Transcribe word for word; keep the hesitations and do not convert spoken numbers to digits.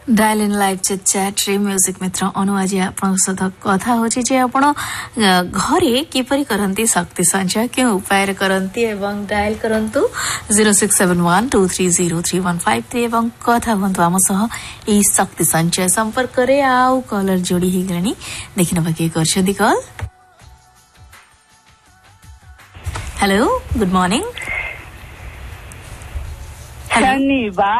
Dial in live chit chat रे music मित्र अनु आज आपन सहित कथा होची जे आपण घरे किपरि करंती शक्ति संचय के उपाय करंती एवं डायल करंतु zero six seven one two three zero three one five three एवं कथा हंतु आम सह ए शक्ति संचय संपर्क रे आउ कॉलर जोड़ी ही गणी देखिन बाकी करछदी कॉल। Hello good morning. शनिवार